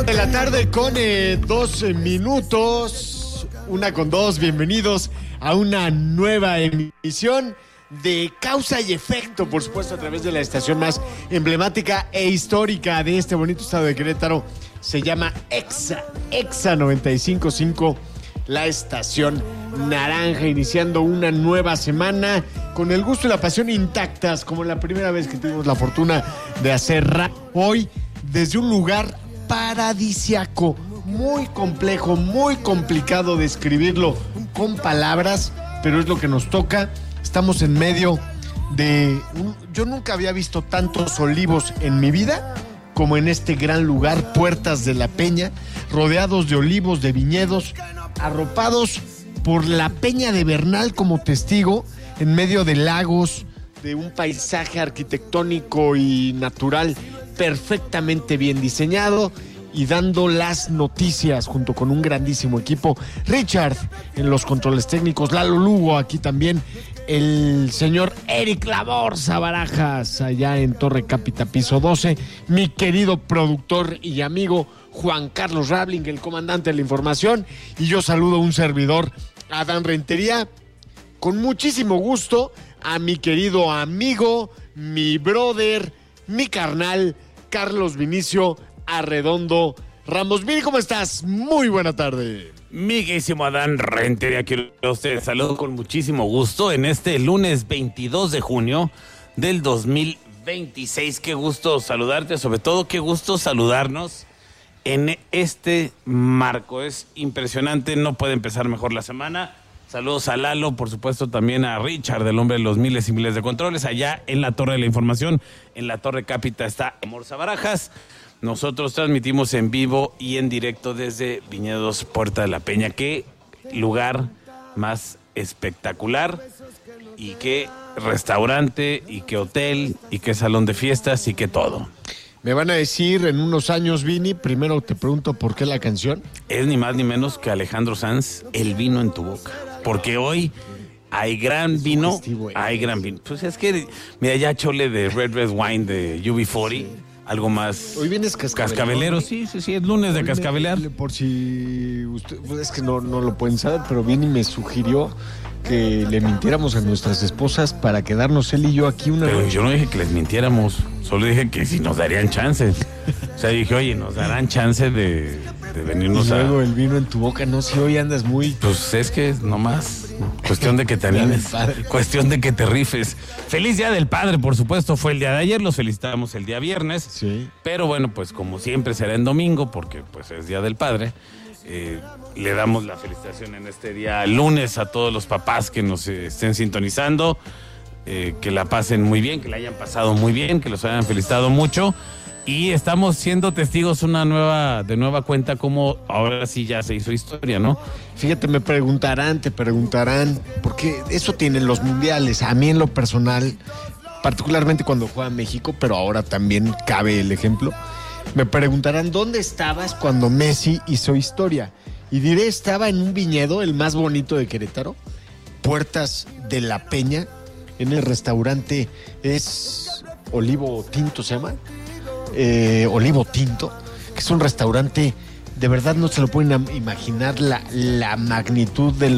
De la tarde con 12 minutos, 1:02, bienvenidos a una nueva emisión de Causa y Efecto, por supuesto a través de la estación más emblemática e histórica de este bonito estado de Querétaro. Se llama EXA 95.5, la estación naranja, iniciando una nueva semana con el gusto y la pasión intactas, como la primera vez que tuvimos la fortuna de hacer rap hoy desde un lugar paradisiaco, muy complejo, muy complicado de escribirlo con palabras, pero es lo que nos toca. Estamos en medio de... Yo nunca había visto tantos olivos en mi vida como en este gran lugar, Puertas de la Peña, rodeados de olivos, de viñedos, arropados por la Peña de Bernal como testigo, en medio de lagos, de un paisaje arquitectónico y natural perfectamente bien diseñado, y dando las noticias junto con un grandísimo equipo. Richard en los controles técnicos, Lalo Lugo aquí también, el señor Eric Laborza Barajas allá en Torre Cápita, piso 12, mi querido productor y amigo Juan Carlos Rabling, el comandante de la información, y yo saludo a un servidor, Adán Rentería, con muchísimo gusto a mi querido amigo, mi brother, mi carnal, Carlos Vinicio Arredondo Ramos. Vini, ¿cómo estás? Muy buena tarde. Miguísimo Adán Rentería, quiero a ustedes saludo con muchísimo gusto en este lunes 22 de junio del 2026. Qué gusto saludarte, sobre todo qué gusto saludarnos en este marco. Es impresionante, no puede empezar mejor la semana. Saludos a Lalo, por supuesto también a Richard, el hombre de los miles y miles de controles. Allá en la Torre de la Información, en la Torre Cápita está Morza Barajas. Nosotros transmitimos en vivo y en directo desde Viñedos Puerta de la Peña. Qué lugar más espectacular, y qué restaurante, y qué hotel, y qué salón de fiestas, y qué todo. Me van a decir en unos años, Vini, primero te pregunto por qué la canción. Es ni más ni menos que Alejandro Sanz, El vino en tu boca. Porque hoy hay gran vino, hay gran vino. Pues es que, mira, ya chole de Red Wine de UB40. Sí. Algo más. Hoy vienes cascabelero. Sí, es lunes de cascabelear. Por si usted, pues es que no lo pueden saber, pero Vini me sugirió que le mintiéramos a nuestras esposas para quedarnos él y yo aquí una Pero noche. Yo no dije que les mintiéramos, solo dije que si nos darían chances. O sea, dije, oye, nos darán chance de venirnos y luego el vino en tu boca, no sé, hoy andas muy... Pues es que nomás, cuestión de que te animes, cuestión de que te rifes. Feliz Día del Padre, por supuesto, fue el día de ayer, los felicitamos el día viernes. Sí. Pero bueno, pues como siempre será en domingo, porque pues es Día del Padre. Le damos la felicitación en este día lunes a todos los papás que nos estén sintonizando, que la pasen muy bien, que la hayan pasado muy bien, que los hayan felicitado mucho. Y estamos siendo testigos de nueva cuenta, como ahora sí ya se hizo historia, ¿no? Fíjate, te preguntarán, porque eso tienen los mundiales. A mí en lo personal, particularmente cuando juega México, pero ahora también cabe el ejemplo, me preguntarán, ¿dónde estabas cuando Messi hizo historia? Y diré, estaba en un viñedo, el más bonito de Querétaro, Puertas de la Peña, en el restaurante, es Olivo Tinto, ¿se llama? Olivo Tinto, que es un restaurante, de verdad no se lo pueden imaginar la magnitud de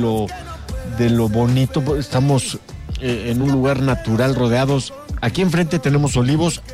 lo bonito. Estamos en un lugar natural, rodeados. Aquí enfrente tenemos olivos,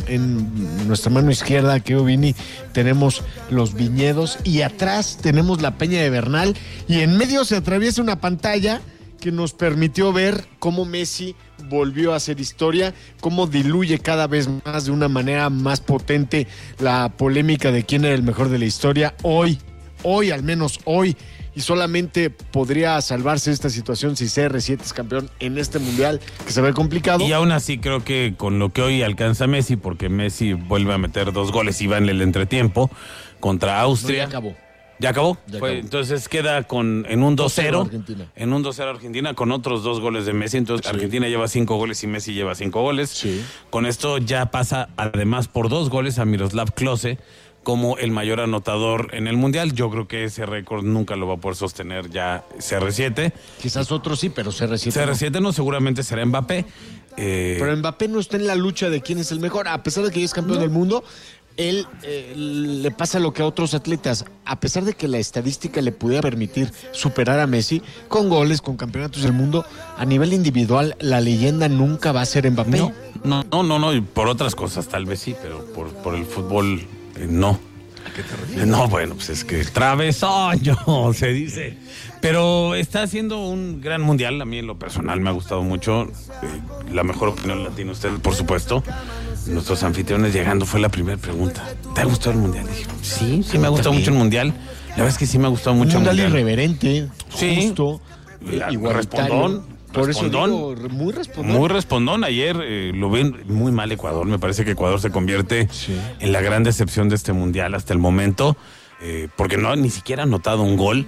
en nuestra mano izquierda, que Vini, tenemos los viñedos, y atrás tenemos la Peña de Bernal, y en medio se atraviesa una pantalla que nos permitió ver cómo Messi volvió a hacer historia, cómo diluye cada vez más de una manera más potente la polémica de quién era el mejor de la historia. Hoy, al menos hoy, y solamente podría salvarse esta situación si CR7 es campeón en este mundial, que se ve complicado. Y aún así creo que con lo que hoy alcanza Messi, porque Messi vuelve a meter 2 goles y va en el entretiempo contra Austria. No, ya acabó. ¿Ya acabó? Ya acabó. Entonces queda en un 2-0 Argentina. En un 2-0 Argentina, con otros 2 goles de Messi. Entonces sí. Argentina lleva 5 goles y Messi lleva 5 goles. Sí. Con esto ya pasa además por 2 goles a Miroslav Klose como el mayor anotador en el Mundial. Yo creo que ese récord nunca lo va a poder sostener ya CR7. Quizás otro sí, pero CR7 CR7 no, seguramente será Mbappé. Pero Mbappé no está en la lucha de quién es el mejor, a pesar de que ya es campeón del mundo. él le pasa lo que a otros atletas. A pesar de que la estadística le pudiera permitir superar a Messi con goles, con campeonatos del mundo, a nivel individual la leyenda nunca va a ser Mbappé. No, y por otras cosas tal vez sí, pero por el fútbol no. ¿A qué te refieres? No, bueno, pues es que travesoño se dice. Pero está haciendo un gran mundial. A mí en lo personal me ha gustado mucho. La mejor opinión la tiene usted, por supuesto. Nuestros anfitriones llegando fue la primera pregunta. ¿Te ha gustado el mundial? Dije, sí me ha gustado mucho el mundial. La verdad es que sí me ha gustado mucho el mundial. Irreverente, sí, justo, respondón. Por respondón, eso digo, muy respondón. Muy respondón. Ayer lo ven muy mal Ecuador. Me parece que Ecuador se convierte en la gran decepción de este mundial hasta el momento, porque no ni siquiera ha anotado un gol.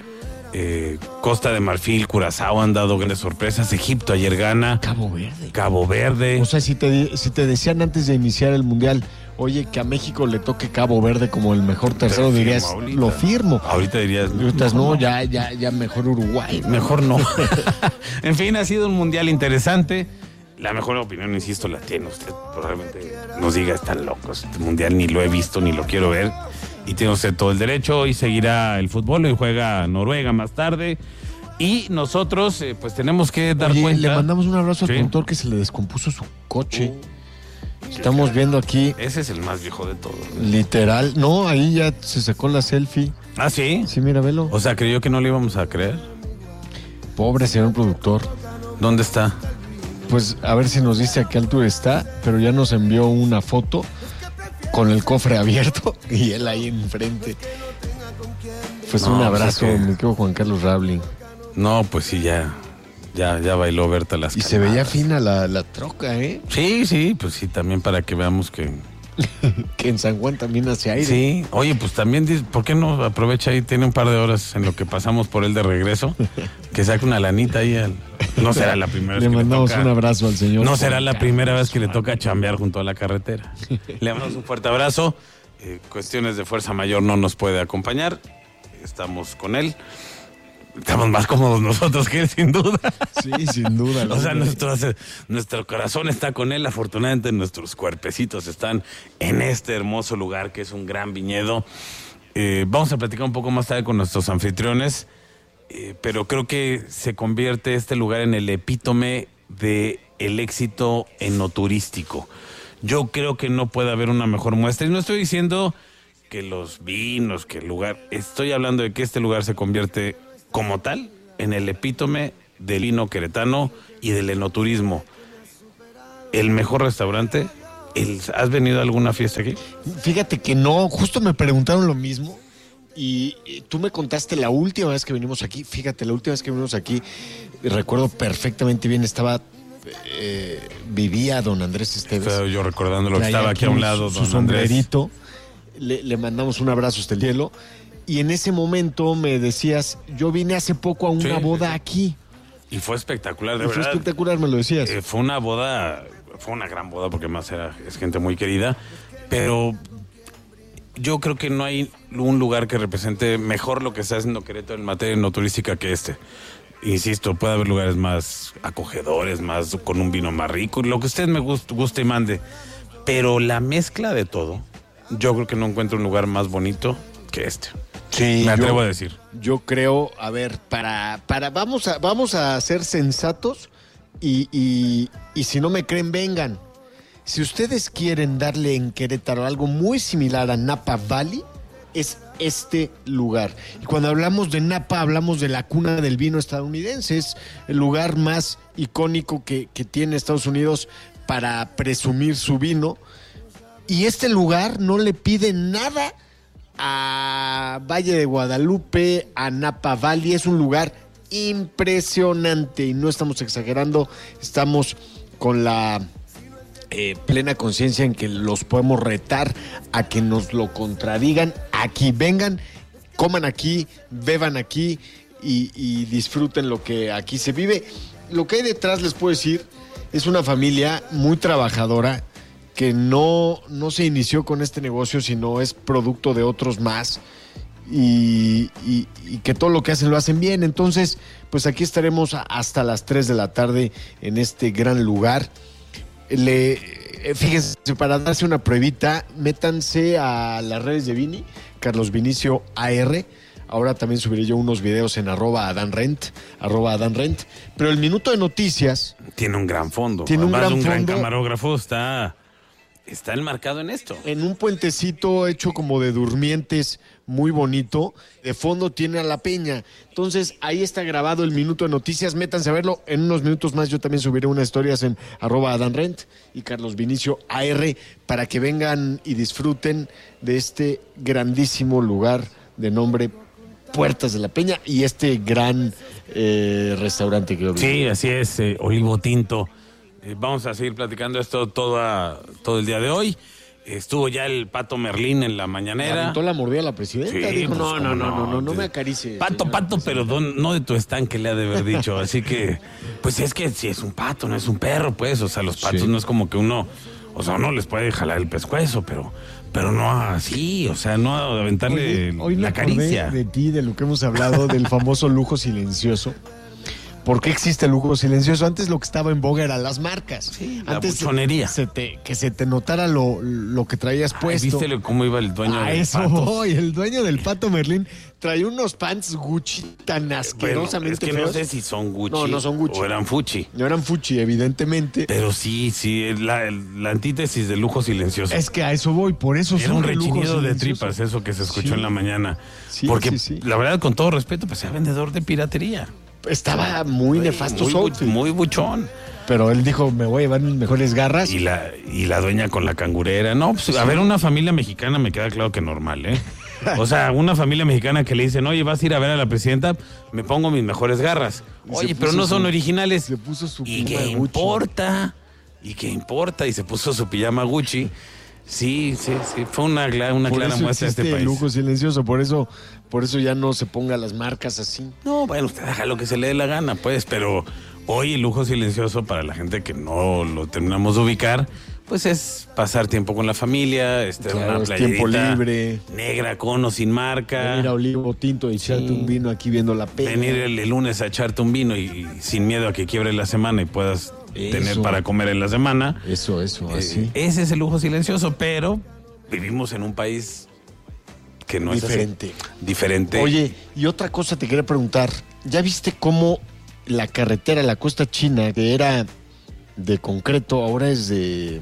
Costa de Marfil, Curazao han dado grandes sorpresas. Egipto ayer gana. Cabo Verde. O sea, si te decían antes de iniciar el mundial, oye, que a México le toque Cabo Verde como el mejor tercero, dirías, ahorita, lo firmo. Ahorita dirías, no, ya mejor Uruguay. Mejor no. En fin, ha sido un mundial interesante. La mejor opinión, insisto, la tiene usted. Probablemente nos diga, están locos. Este mundial ni lo he visto, ni lo quiero ver. Y tiene usted todo el derecho. Hoy seguirá el fútbol. Hoy juega Noruega más tarde. Y nosotros, pues tenemos que dar cuenta. Le mandamos un abrazo al productor que se le descompuso su coche. Estamos viendo aquí. Ese es el más viejo de todos, ¿no? Literal. No, ahí ya se sacó la selfie. ¿Ah, sí? Sí, mira, velo. O sea, creyó que no le íbamos a creer. Pobre señor productor. ¿Dónde está? Pues a ver si nos dice a qué altura está, pero ya nos envió una foto con el cofre abierto y él ahí enfrente. Pues un abrazo, me quedo Juan Carlos Rabling. No, pues sí, ya bailó Berta las canadas. Y se veía fina la troca, ¿eh? Sí, pues sí, también para que veamos que... que en San Juan también hace aire. Sí, oye, pues también, ¿por qué no aprovecha ahí? Tiene un par de horas en lo que pasamos por él de regreso, que saque una lanita ahí. No será la primera vez que le mandamos un abrazo al señor. No será la primera vez que le toca chambear junto a la carretera. Le mandamos un fuerte abrazo. Cuestiones de fuerza mayor no nos puede acompañar. Estamos con él. Estamos más cómodos nosotros que él, sin duda. Sí, sin duda. O sea, nuestro corazón está con él. Afortunadamente, nuestros cuerpecitos están en este hermoso lugar que es un gran viñedo. Vamos a platicar un poco más tarde con nuestros anfitriones, pero creo que se convierte este lugar en el epítome del éxito enoturístico. Yo creo que no puede haber una mejor muestra. Y no estoy diciendo que los vinos, que el lugar... Estoy hablando de que este lugar se convierte como tal en el epítome del vino queretano y del enoturismo. El mejor restaurante. ¿Has venido a alguna fiesta aquí? Fíjate que no, justo me preguntaron lo mismo y tú me contaste la última vez que vinimos aquí. Fíjate, la última vez que vinimos aquí, recuerdo perfectamente bien, vivía don Andrés Esteves. Estaba yo recordándolo, que estaba aquí a un lado, su sombrerito. Le mandamos un abrazo hasta el cielo. Y en ese momento me decías, yo vine hace poco a una boda aquí. Y fue espectacular, de verdad. Fue espectacular, me lo decías. Fue una boda, fue una gran boda porque más es gente muy querida. Pero yo creo que no hay un lugar que represente mejor lo que está haciendo Querétaro en materia no turística que este. Insisto, puede haber lugares más acogedores, más con un vino más rico, lo que usted me guste y mande. Pero la mezcla de todo, yo creo que no encuentro un lugar más bonito que este. Sí, me atrevo a decir. Yo creo, a ver, vamos a ser sensatos y si no me creen, vengan. Si ustedes quieren darle en Querétaro algo muy similar a Napa Valley, es este lugar. Y cuando hablamos de Napa, hablamos de la cuna del vino estadounidense. Es el lugar más icónico que tiene Estados Unidos para presumir su vino. Y este lugar no le pide nada a Valle de Guadalupe, a Napa Valley. Es un lugar impresionante y no estamos exagerando, estamos con la plena conciencia en que los podemos retar a que nos lo contradigan. Aquí vengan, coman aquí, beban aquí y disfruten lo que aquí se vive. Lo que hay detrás, les puedo decir, es una familia muy trabajadora que no se inició con este negocio, sino es producto de otros más y que todo lo que hacen lo hacen bien. Entonces, pues aquí estaremos hasta las 3 de la tarde en este gran lugar. Fíjense, para darse una pruebita, métanse a las redes de Vini, Carlos Vinicio AR. Ahora también subiré yo unos videos en @AdanRent. Pero el minuto de noticias tiene un gran fondo. Tiene un gran gran camarógrafo, está enmarcado en esto. En un puentecito hecho como de durmientes, muy bonito. De fondo tiene a la peña. Entonces, ahí está grabado el minuto de noticias. Métanse a verlo. En unos minutos más yo también subiré unas historias en @AdanRent y Carlos Vinicio AR para que vengan y disfruten de este grandísimo lugar de nombre Puertas de la Peña y este gran restaurante que Sí, así es, Olivo Tinto. Vamos a seguir platicando esto todo el día de hoy. Estuvo ya el Pato Merlín en la mañanera. Aventó la mordida a la presidenta. Sí, Dijo, pues, no me acaricie. Pato, pero no de tu estanque le ha de haber dicho. Así que, pues es que si es un pato, no es un perro, pues. O sea, los patos no es como que uno les puede jalar el pescuezo, pero no así, o sea, no aventarle hoy la caricia. De ti, de lo que hemos hablado, del famoso lujo silencioso. ¿Por qué existe el lujo silencioso? Antes lo que estaba en boga eran las marcas. Sí, antes la buchonería. Que se te notara lo que traías puesto. ¿Viste cómo iba el dueño del eso Pato? voy, el dueño del Pato Merlín traía unos pants Gucci tan asquerosamente es que feos. no sé si son Gucci. No son Gucci. O eran Fuchi. No eran Fuchi, evidentemente. Pero sí, la antítesis del lujo silencioso. Es que a eso voy, por eso era un rechinido de tripas eso que se escuchó en la mañana. Sí, porque sí. la verdad, con todo respeto, pues era vendedor de piratería. Estaba muy nefasto su outfit. Muy buchón. Pero él dijo, me voy a llevar mis mejores garras. Y la dueña con la cangurera. No, pues a ver, una familia mexicana me queda claro que normal, ¿eh? O sea, una familia mexicana que le dicen, oye, vas a ir a ver a la presidenta, me pongo mis mejores garras. Oye, pero no son originales. Se puso su ¿Y pijama qué Gucci. importa? Y se puso su pijama Gucci. Sí, fue una clara muestra de este país. Lujo silencioso, por eso ya no se ponga las marcas así. No, bueno, usted deja lo que se le dé la gana, pues, pero hoy el lujo silencioso para la gente que no lo terminamos de ubicar, pues es pasar tiempo con la familia, Claro, una es tiempo playerita libre. negra con o sin marca. Venir a Olivo Tinto y echarte un vino aquí viendo la peña. Venir el lunes a echarte un vino y sin miedo a que quiebre la semana y puedas tener para comer en la semana. Eso, así. Ese es el lujo silencioso, pero vivimos en un país que no diferente. Es así. Diferente. Oye, y otra cosa te quería preguntar. ¿Ya viste cómo la carretera, la Costa China, que era de concreto, ahora es de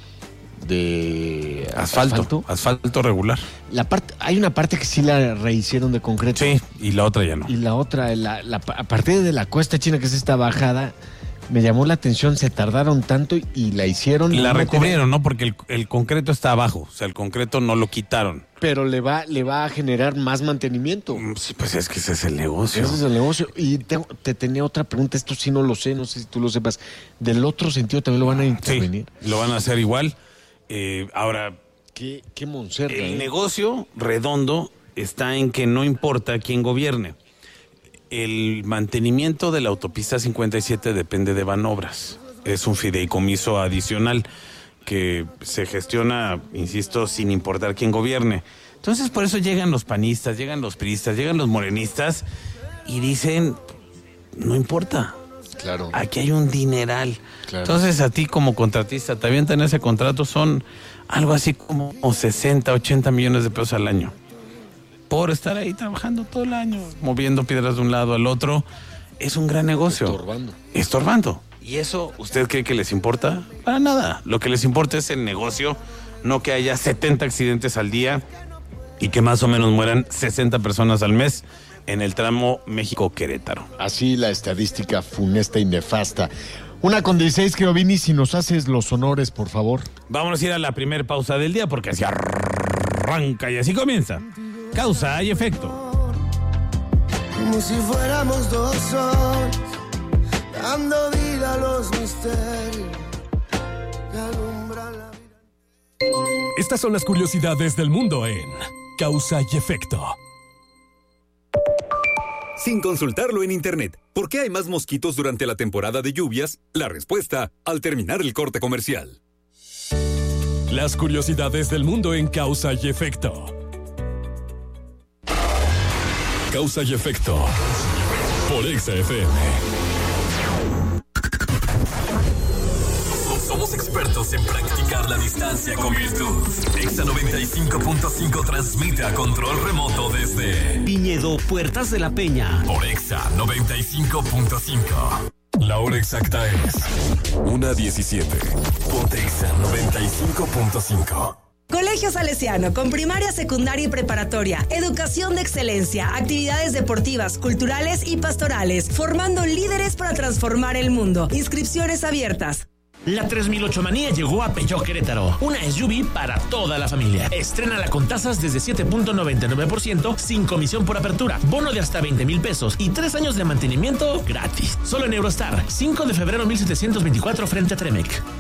asfalto regular? Hay una parte que sí la rehicieron de concreto. Sí, y la otra ya no. Y la otra, a partir de la Costa China, que es esta bajada, me llamó la atención, se tardaron tanto y la hicieron. La recubrieron, ¿no? Porque el concreto está abajo, o sea, el concreto no lo quitaron. Pero le va a generar más mantenimiento. Sí, pues es que ese es el negocio. Ese es el negocio. Y te tenía otra pregunta, esto sí no lo sé, no sé si tú lo sepas. Del otro sentido también lo van a intervenir. Sí, lo van a hacer igual. Ahora, qué monserga. El negocio redondo está en que no importa quién gobierne. El mantenimiento de la autopista 57 depende de Banobras. Es un fideicomiso adicional que se gestiona, insisto, sin importar quién gobierne. Entonces, por eso llegan los panistas, llegan los priistas, llegan los morenistas y dicen, no importa. Claro. Aquí hay un dineral. Claro. Entonces, a ti como contratista, te avientan ese contrato, son algo así como 60, 80 millones de pesos al año. Por estar ahí trabajando todo el año, moviendo piedras de un lado al otro. Es un gran negocio. Estorbando. ¿Y eso usted cree que les importa? Para nada. Lo que les importa es el negocio, no que haya 70 accidentes al día y que más o menos mueran 60 personas al mes en el tramo México-Querétaro. Así la estadística funesta y nefasta. 1:16, creo, Vini, si nos haces los honores, por favor. Vamos a ir a la primera pausa del día porque así arranca y así comienza. Causa y efecto. Como si fuéramos dos soles, dando vida a los misterios que alumbran la vida. Estas son las curiosidades del mundo en Causa y Efecto. Sin consultarlo en internet, ¿por qué hay más mosquitos durante la temporada de lluvias? La respuesta al terminar el corte comercial. Las curiosidades del mundo en Causa y Efecto. Causa y Efecto por Exa FM. Somos expertos expertos en practicar la distancia con virtud. Exa 95.5 transmite a control remoto desde Viñedo Puertas de la Peña. por Exa 95.5. La hora exacta es 1:17. Ponte Exa 95.5. Colegio Salesiano, con primaria, secundaria y preparatoria, educación de excelencia, actividades deportivas, culturales y pastorales, formando líderes para transformar el mundo. Inscripciones abiertas. La 3008 Manía llegó a Peugeot Querétaro, una SUV para toda la familia. Estrénala con tasas desde 7.99%, sin comisión por apertura, bono de hasta 20,000 pesos y 3 años de mantenimiento gratis. Solo en Eurostar, 5 de febrero 1724 frente a Tremec.